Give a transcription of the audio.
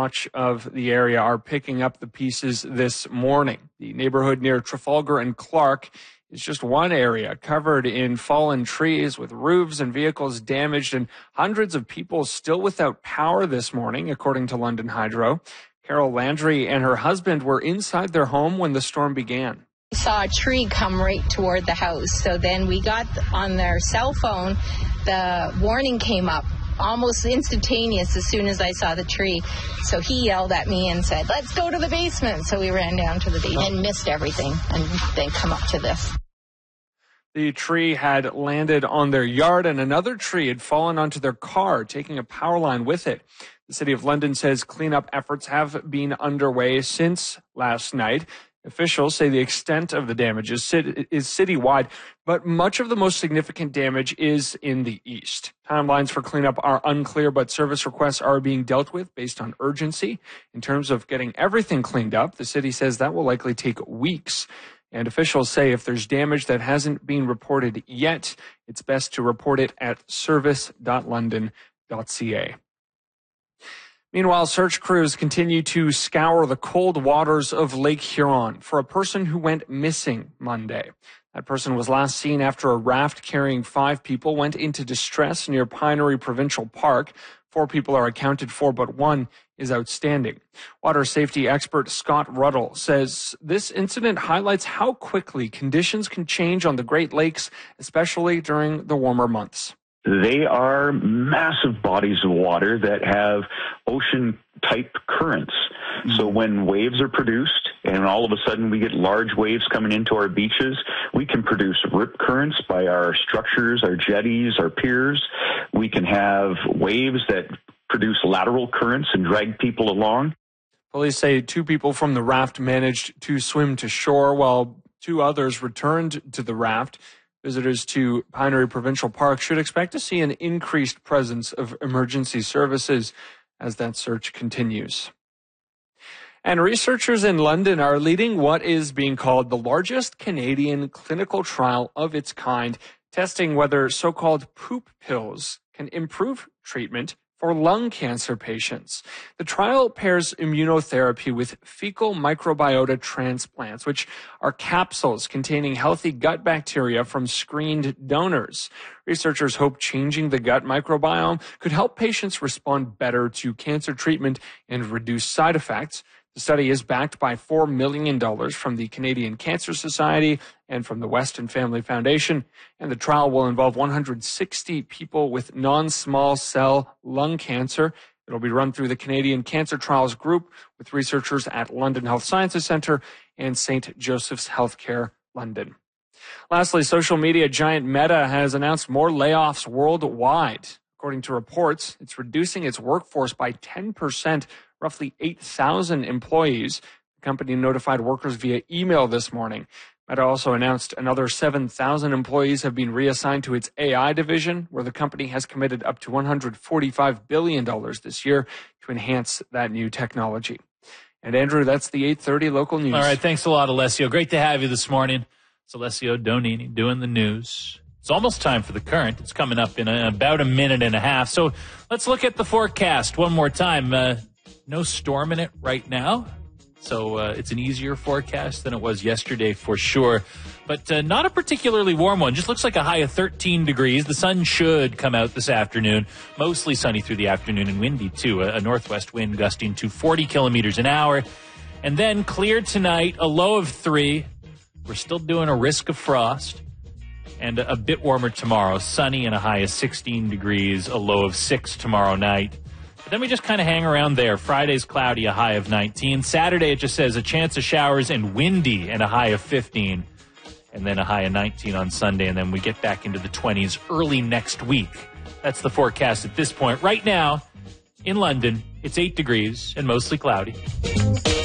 much of the area are picking up the pieces this morning. The neighborhood near Trafalgar and Clark is just one area covered in fallen trees with roofs and vehicles damaged and hundreds of people still without power this morning, according to London Hydro. Carol Landry and her husband were inside their home when the storm began. We saw a tree come right toward the house. So then we got on their cell phone, the warning came up almost instantaneous as soon as I saw the tree. So he yelled at me and said, "Let's go to the basement." So we ran down to the basement and missed everything and then come up to this. The tree had landed on their yard and another tree had fallen onto their car, taking a power line with it. The City of London says cleanup efforts have been underway since last night. Officials say the extent of the damage is citywide, but much of the most significant damage is in the east. Timelines for cleanup are unclear, but service requests are being dealt with based on urgency. In terms of getting everything cleaned up, the city says that will likely take weeks. And officials say if there's damage that hasn't been reported yet, it's best to report it at service.london.ca. Meanwhile, search crews continue to scour the cold waters of Lake Huron for a person who went missing Monday. That person was last seen after a raft carrying 5 people went into distress near Pinery Provincial Park. 4 people are accounted for, but 1 is outstanding. Water safety expert Scott Ruddle says this incident highlights how quickly conditions can change on the Great Lakes, especially during the warmer months. They are massive bodies of water that have ocean-type currents. So when waves are produced, and all of a sudden we get large waves coming into our beaches, we can produce rip currents by our structures, our jetties, our piers. We can have waves that produce lateral currents and drag people along. Police say 2 people from the raft managed to swim to shore, while 2 others returned to the raft. Visitors to Pinery Provincial Park should expect to see an increased presence of emergency services as that search continues. And researchers in London are leading what is being called the largest Canadian clinical trial of its kind, testing whether so-called poop pills can improve treatment for lung cancer patients. The trial pairs immunotherapy with fecal microbiota transplants, which are capsules containing healthy gut bacteria from screened donors. Researchers hope changing the gut microbiome could help patients respond better to cancer treatment and reduce side effects. The study is backed by $4 million from the Canadian Cancer Society and from the Weston Family Foundation, and the trial will involve 160 people with non-small cell lung cancer. It'll be run through the Canadian Cancer Trials Group with researchers at London Health Sciences Centre and St. Joseph's Healthcare London. Lastly, social media giant Meta has announced more layoffs worldwide. According to reports, it's reducing its workforce by 10%, roughly 8,000 employees. The company notified workers via email this morning. Meta also announced another 7,000 employees have been reassigned to its AI division, where the company has committed up to $145 billion this year to enhance that new technology. And Andrew, that's the 8:30 local news. All right, thanks a lot, Alessio. Great to have you this morning. It's Alessio Donini doing the news. It's almost time for the current. It's coming up in about a minute and a half. So let's look at the forecast one more time. No storm in it right now. So it's an easier forecast than it was yesterday for sure. But not a particularly warm one. Just looks like a high of 13 degrees. The sun should come out this afternoon. Mostly sunny through the afternoon and windy too. A northwest wind gusting to 40 kilometers an hour. And then clear tonight, a low of 3. We're still doing a risk of frost. And a bit warmer tomorrow. Sunny and a high of 16 degrees. A low of 6 tomorrow night. But then we just kind of hang around there. Friday's cloudy, a high of 19. Saturday, it just says a chance of showers and windy and a high of 15. And then a high of 19 on Sunday. And then we get back into the 20s early next week. That's the forecast at this point. Right now, in London, it's 8 degrees and mostly cloudy.